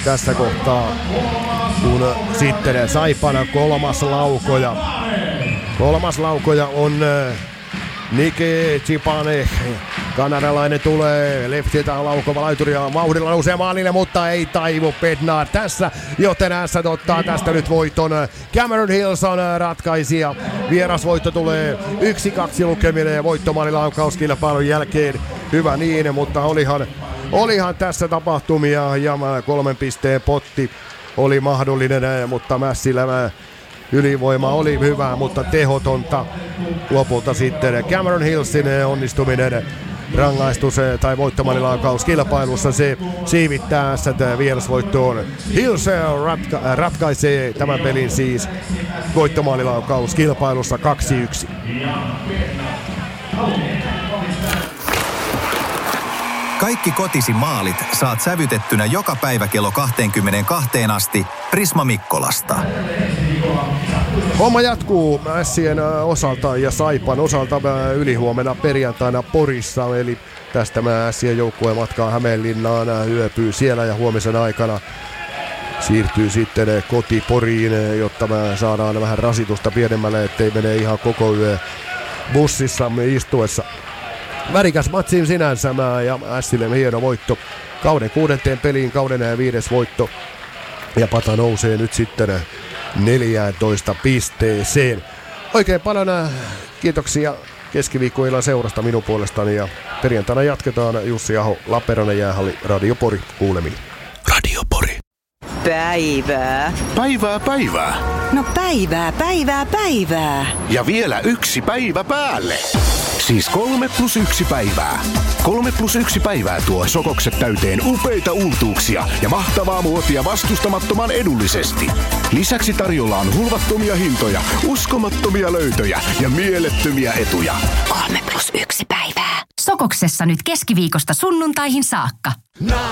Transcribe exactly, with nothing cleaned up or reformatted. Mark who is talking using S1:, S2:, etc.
S1: tässä kohtaa, kun sitten Saipan kolmas laukoja. Kolmas laukoja on Niki Chipane. Kanadalainen tulee leftiltä laukova laituri ja vauhdilla nousee maalille, mutta ei taivu Bednar tässä, joten S ottaa tästä nyt voiton. Cameron Hills on ratkaisija. Vierasvoitto tulee yksi kaksi lukeminen ja voittomaalilaukkauskilpailun jälkeen. Hyvä niin, mutta olihan, olihan tässä tapahtumia ja kolmen pisteen potti oli mahdollinen, mutta Mässilä ylivoima oli hyvä, mutta tehotonta. Lopulta sitten Cameron Hillsin onnistuminen rangaistus tai voittomaalilaukkaus kilpailussa, se siivittää sitä vierasvoittoon. Hills ratka- ratkaisee tämän pelin siis voittomaalilaukkaus kilpailussa kaksi yksi.
S2: Kaikki kotisi maalit saat sävytettynä joka päivä kello kaksikymmentäkaksi asti Prisma Mikkolasta.
S1: Homma jatkuu Ässien osalta ja Saipan osalta ylihuomenna perjantaina Porissa, eli tästä mä Ässien joukkueen matkaa Hämeenlinnaan yöpyy siellä ja huomisen aikana siirtyy sitten koti Poriin, jotta me saadaan vähän rasitusta pienemmälle, ettei mene ihan koko yö bussissamme istuessa. Värikäs matsin sinänsä ja Ässille hieno voitto kauden kuudenteen peliin, kauden viides voitto ja pata nousee nyt sitten neljätoista pisteeseen. Oikein paljon kiitoksia keskiviikkoillan seurasta minun puolestani ja perjantaina jatketaan. Jussi Aho, Lappeenrannan jäähalli, Radio Pori, kuulemiin.
S2: Radio Pori.
S3: Päivää.
S4: Päivää, päivää.
S3: No päivää, päivää, päivää.
S4: Ja vielä yksi päivä päälle. Siis kolme plus yksi päivää. Kolme plus yksi päivää tuo Sokokset täyteen upeita uutuuksia ja mahtavaa muotia vastustamattoman edullisesti. Lisäksi tarjolla on hulvattomia hintoja, uskomattomia löytöjä ja mielettömiä etuja.
S5: Kolme plus yksi päivää. Sokoksessa nyt keskiviikosta sunnuntaihin saakka.